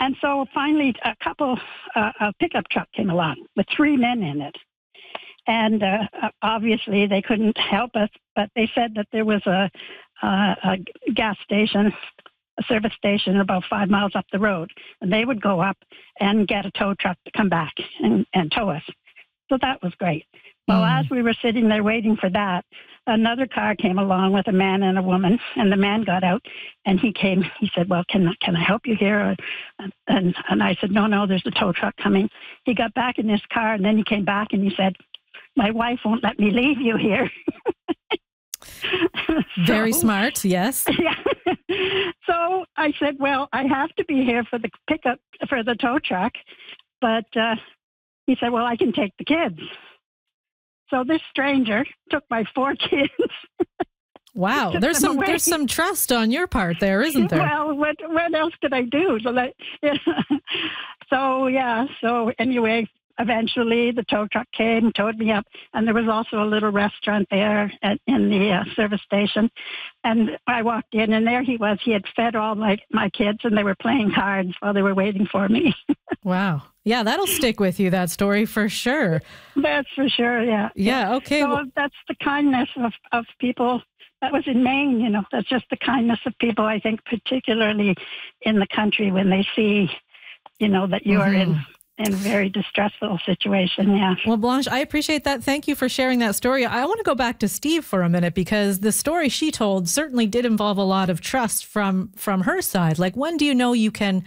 And so finally, a pickup truck came along with 3 men in it. And obviously they couldn't help us, but they said that there was a gas station, a service station about 5 miles up the road. And they would go up and get a tow truck to come back and tow us. So that was great. Well, as we were sitting there waiting for that, another car came along with a man and a woman, and the man got out, and he said, well, can I help you here? And I said, no, there's a tow truck coming. He got back in his car, and then he came back, and he said, my wife won't let me leave you here. Very smart, yes. Yeah. So I said, well, I have to be here for the pickup, for the tow truck, but he said, well, I can take the kids. So this stranger took my 4 kids. Wow, there's some trust on your part there, isn't there? Well, what else could I do? So anyway, eventually the tow truck came, towed me up, and there was also a little restaurant there in the service station. And I walked in, and there he was. He had fed all my kids, and they were playing cards while they were waiting for me. Wow. Yeah, that'll stick with you, that story, for sure. That's for sure, yeah. Yeah, okay. So that's the kindness of people. That was in Maine, That's just the kindness of people, I think, particularly in the country when they see, that you are in a very distressful situation, yeah. Well, Blanche, I appreciate that. Thank you for sharing that story. I want to go back to Steve for a minute, because the story she told certainly did involve a lot of trust from her side. Like, when do you know you can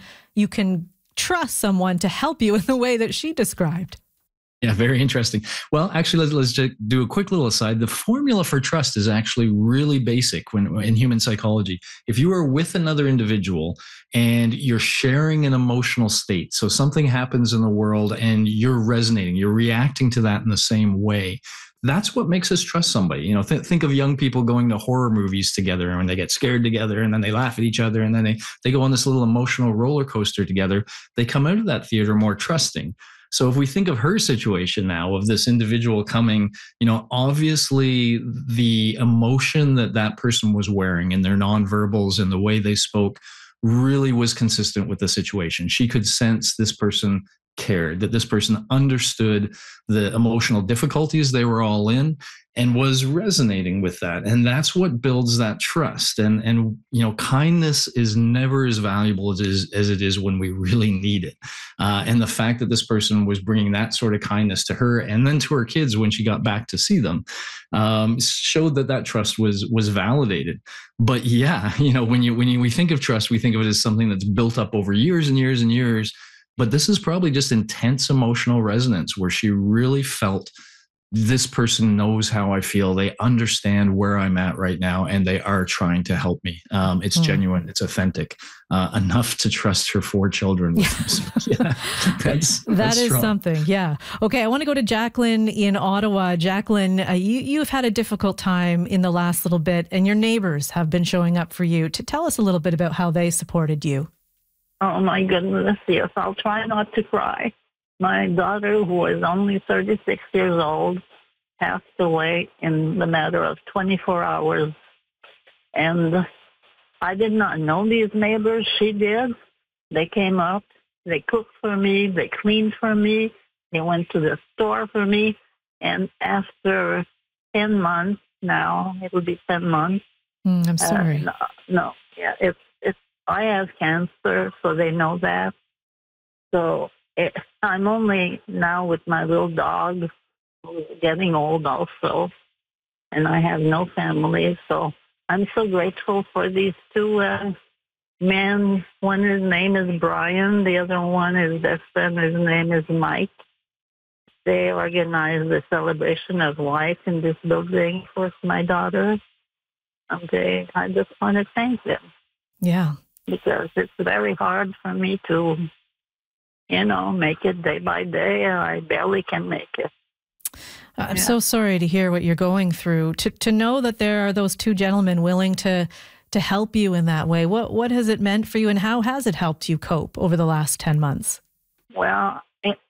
trust someone to help you in the way that she described? Yeah, very interesting. Well, actually, let's just do a quick little aside. The formula for trust is actually really basic in human psychology. If you are with another individual and you're sharing an emotional state, so something happens in the world and you're resonating, you're reacting to that in the same way, that's what makes us trust somebody. Think of young people going to horror movies together, and they get scared together, and then they laugh at each other, and then they go on this little emotional roller coaster together. They come out of that theater more trusting. So if we think of her situation now, of this individual coming, obviously the emotion that person was wearing and their nonverbals and the way they spoke really was consistent with the situation. She could sense this person cared, that this person understood the emotional difficulties they were all in and was resonating with that. And that's what builds that trust. And kindness is never as valuable as it is when we really need it. And the fact that this person was bringing that sort of kindness to her and then to her kids when she got back to see them showed that trust was validated. But yeah, when we think of trust, we think of it as something that's built up over years and years and years. But this is probably just intense emotional resonance where she really felt, this person knows how I feel. They understand where I'm at right now, and they are trying to help me. It's genuine. It's authentic, enough to trust her 4 children with them. Yeah, that is strong. something. Yeah. Okay. I want to go to Jacqueline in Ottawa. Jacqueline, you've had a difficult time in the last little bit, and your neighbors have been showing up for you. To tell us a little bit about how they supported you. Oh, my goodness, yes. I'll try not to cry. My daughter, who is only 36 years old, passed away in the matter of 24 hours. And I did not know these neighbors. She did. They came up. They cooked for me. They cleaned for me. They went to the store for me. And after 10 months now, it will be 10 months. I'm sorry. I have cancer, so they know that. So I'm only now with my little dog, who's getting old also, and I have no family. So I'm so grateful for these 2 men. One, his name is Brian. The other one is Destin. His name is Mike. They organized the celebration of life in this building for my daughter. Okay, I just want to thank them. Yeah. Because it's very hard for me to, make it day by day. I barely can make it. I'm so sorry to hear what you're going through. To know that there are those 2 gentlemen willing to help you in that way. What has it meant for you, and how has it helped you cope over the last 10 months? Well,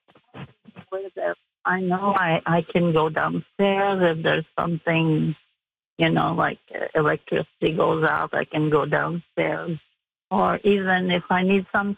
I know I can go downstairs if there's something, like electricity goes out, I can go downstairs. Or even if I need some